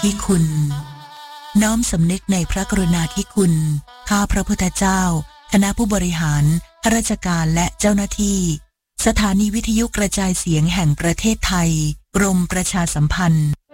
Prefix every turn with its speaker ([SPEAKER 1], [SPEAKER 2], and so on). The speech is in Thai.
[SPEAKER 1] ธิคุณน้อมสำนึกในพระกรุณาธิคุณข้าพระพุทธเจ้าคณะผู้บริหารข้าราชการและเจ้าหน้าที่สถานีวิทยุกระจายเสียงแห่งประเทศไทยกรมประชาสัมพันธ์